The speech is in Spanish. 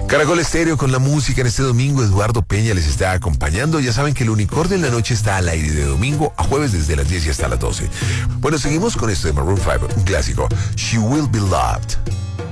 Caracol Estéreo con la música en este domingo. Eduardo Peña les está acompañando. Ya saben que el Unicornio en la Noche está al aire de domingo a jueves desde las 10 y hasta las 12. Bueno, seguimos con esto de Maroon 5, un clásico. She Will Be Loved.